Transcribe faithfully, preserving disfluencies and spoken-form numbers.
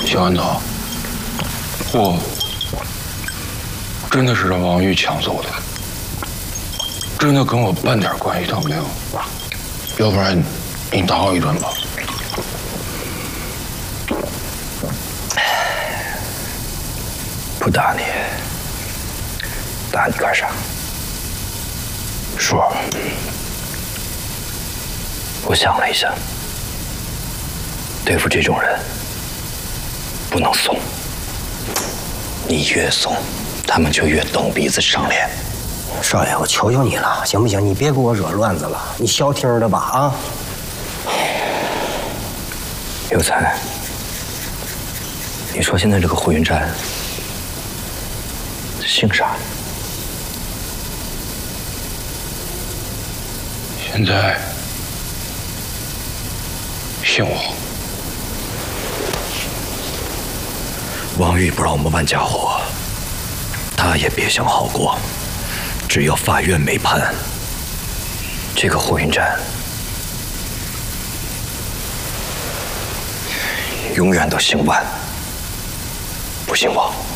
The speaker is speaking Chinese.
小安导，货真的是让王玉抢走的，真的跟我半点关系都没有。要不然你打我一顿吧。 不打你，打你干啥？叔，我想了一下，对付这种人，不能怂。你越怂，他们就越蹬鼻子上脸。 少爷，我求求你了，行不行？你别给我惹乱子了，你消停的吧啊！ 有才，你说现在这个火云寨姓啥？ 现在姓王。 王玉不让我们万家火，他也别想好过。只要法院没判，这个火云寨永远都姓万，不姓王。